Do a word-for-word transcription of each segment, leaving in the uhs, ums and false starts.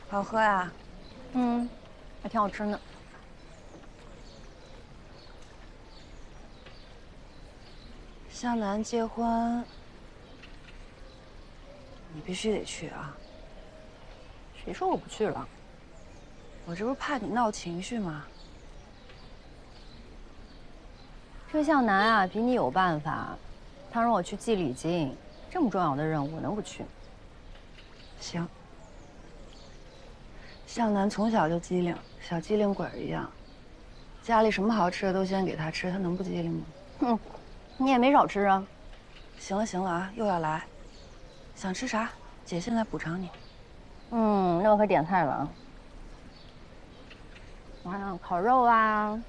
好喝呀？ 嗯，还挺好吃呢。 向南结婚，你必须得去啊！ 谁说我不去了？ 我这不是怕你闹情绪吗？ 这向南啊，比你有办法。他让我去祭礼金，这么重要的任务，我能不去？ 行。向南从小就机灵，小机灵鬼一样，家里什么好吃的都先给他吃，他能不机灵吗？ 哼，你也没少吃啊。 行了行了啊，又要来，想吃啥？姐现在补偿你。 嗯，那我可点菜了啊。我看烤肉啊，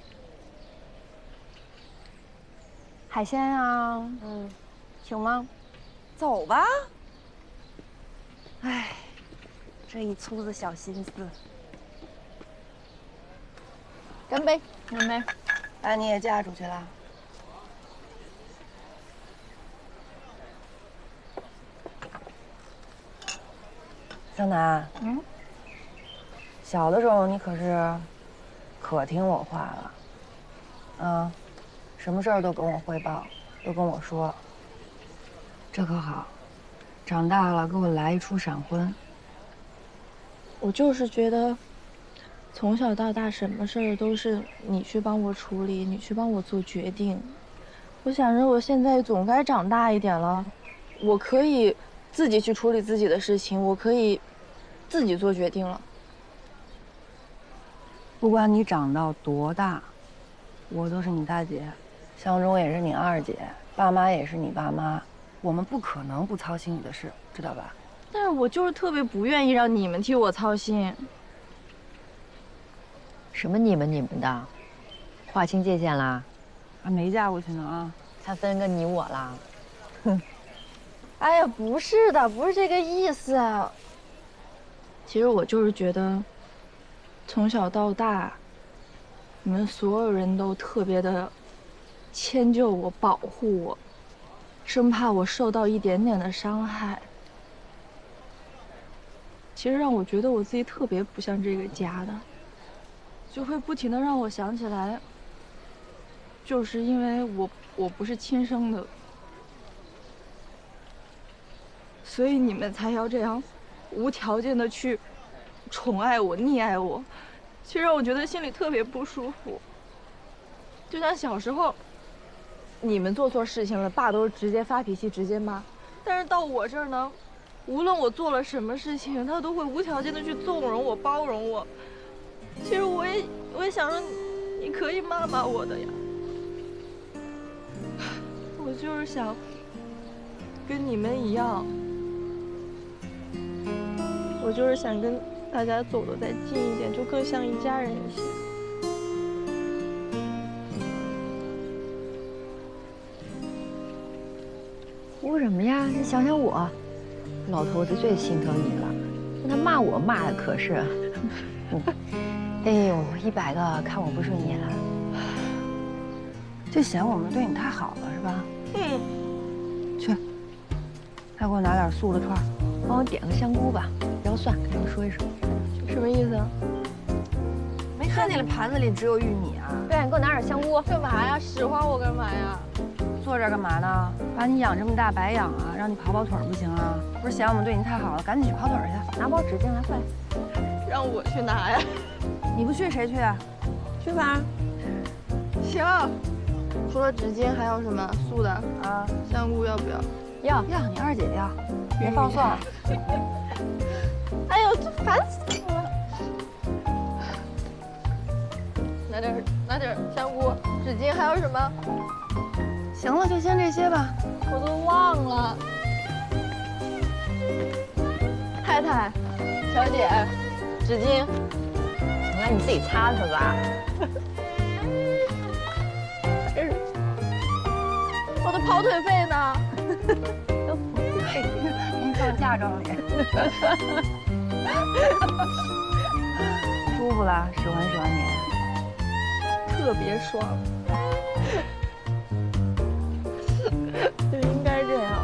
海鲜啊，嗯，行吗？ 走吧。哎，这一粗子小心思。 干杯！干杯！ 把你也嫁出去了？向南，嗯，小的时候你可是可听我话了，啊，什么事儿都跟我汇报，都跟我说。这可好，长大了给我来一出闪婚。 我就是觉得，从小到大什么事儿都是你去帮我处理，你去帮我做决定。我想着我现在总该长大一点了，我可以自己去处理自己的事情，我可以自己做决定了。 不管你长到多大，我都是你大姐，相中也是你二姐，爸妈也是你爸妈，我们不可能不操心你的事，知道吧？ 但是我就是特别不愿意让你们替我操心。 什么你们你们的，划清界限啦？ 还没嫁过去呢啊！ 才分个你我啦？ 哼！哎呀，不是的，不是这个意思。其实我就是觉得，从小到大，你们所有人都特别的迁就我、保护我，生怕我受到一点点的伤害。其实让我觉得我自己特别不像这个家的，就会不停的让我想起来，就是因为我我不是亲生的，所以你们才要这样无条件的去宠爱我、溺爱我，其实让我觉得心里特别不舒服。就像小时候，你们做错事情了，爸都是直接发脾气、直接骂，但是到我这儿呢，无论我做了什么事情，他都会无条件的去纵容我、包容我。其实我也我也想说，你可以骂骂我的呀。我就是想跟你们一样，我就是想跟大家走得再近一点，就更像一家人一些。 哭什么呀？你想想我，老头子最心疼你了，他骂我骂的可是，嗯，哎呦，一百个看我不顺眼， 就嫌我们对你太好了是吧？ 嗯， 去，再给我拿点素的串， 帮我点个香菇吧，不要蒜，跟我说一声。 什么意思啊？ 没看见这盘子里只有玉米啊？ 对，你给我拿点香菇。 干嘛呀？使唤我干嘛呀？ 坐这儿干嘛呢？把你养这么大白养啊，让你跑跑腿不行啊？不是嫌我们对你太好了，赶紧去跑腿去， 拿包纸巾来，快！ 让我去拿呀？ 你不去谁去啊？ 去吧。行。除了纸巾还有什么素的啊？香菇要不要？ 要要，你二姐要，别放蒜。 哎呦，这烦死我了！拿点拿点香菇，纸巾还有什么？ 行了，就先这些吧。 我都忘了。太太，小姐，纸巾。 行了，你自己擦擦吧。 我的跑腿费呢？ 您放嫁妆里。舒服了，使唤使唤你。 特别爽。就应该这样。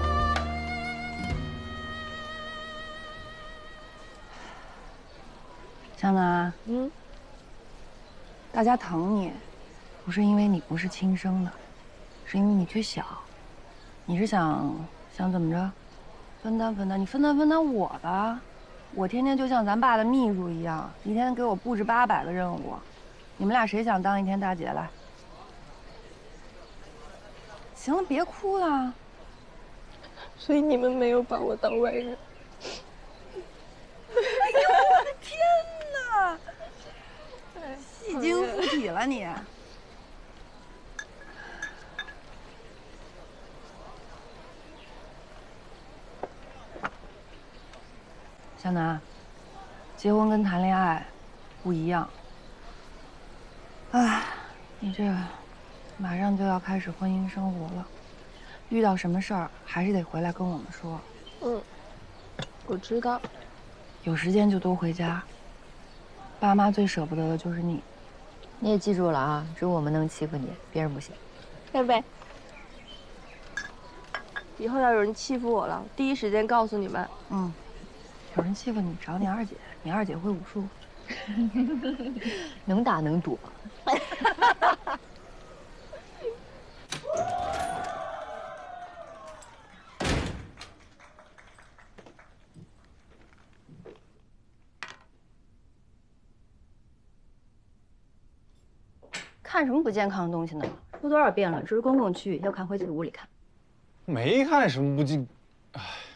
香楠， 嗯， 大家疼你，不是因为你不是亲生的，是因为你却小。你是想想怎么着？分担分担，你分担分担我吧。我天天就像咱爸的秘书一样，一天给我布置八百个任务。你们俩谁想当一天大姐来？行了，别哭了。 所以你们没有把我当外人。 哎呦，我的天哪！戏精附体了你。香楠，结婚跟谈恋爱不一样。哎，你这马上就要开始婚姻生活了，遇到什么事儿还是得回来跟我们说。 嗯，我知道。 有时间就多回家。爸妈最舍不得的就是你。 你也记住了啊，只有我们能欺负你，别人不行。 贝贝，以后要有人欺负我了，第一时间告诉你们。 嗯，有人欺负你，找你二姐，你二姐会武术。 能打能躲。看什么不健康的东西呢？说多少遍了，这是公共区域，要看回自己屋里看。 没看什么不进，哎。